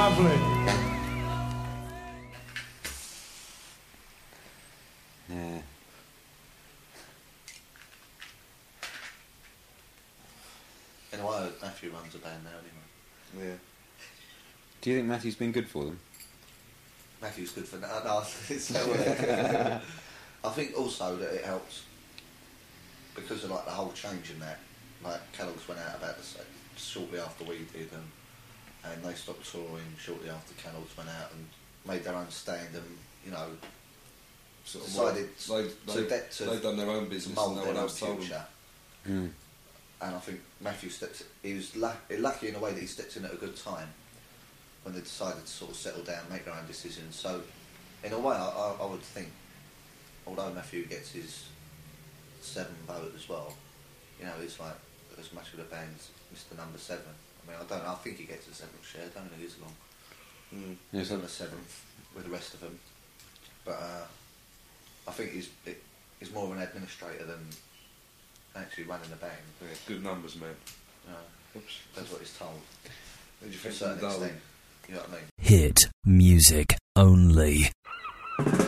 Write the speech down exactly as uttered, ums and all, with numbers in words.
Lovely. Yeah. Anyway, Matthew runs a band now anyway. Yeah. Do you think Matthew's been good for them? Matthew's good for now. No, it's not. I think also that it helps because of like the whole change in that. Like Kellogg's went out about the same shortly after we did, and and they stopped touring shortly after Kellogg's went out and made their own stand, and you know, Sort of decided well, to, they, to, they, de- to they've done their own business mould and no their one own else told them. future. Mm. And I think Matthew stepped. He was lucky, lucky in a way that he stepped in at a good time when they decided to sort of settle down, make their own decisions. So, in a way, I, I, I would think, although Matthew gets his seven vote as well, you know, he's like as much of the band as Mister Number Seven. I mean, I don't know. I think he gets a seventh share. I don't know who's along. Mm. Yeah, He's so- on the seventh with the rest of them, but uh, I think he's it, he's more of an administrator than actually running the band. Yeah, good numbers, man. Uh, Oops. that's what he's told. What do you To a think certain of Darwin? extent. You know what I mean? Hit music only.